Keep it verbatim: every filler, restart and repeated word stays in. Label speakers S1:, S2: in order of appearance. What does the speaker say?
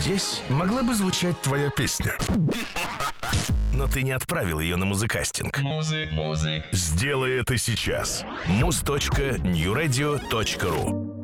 S1: Здесь могла бы звучать твоя песня. Но ты не отправил ее на музыкастинг.
S2: Музы, музы.
S1: Сделай это сейчас. муз точка нью радио точка ру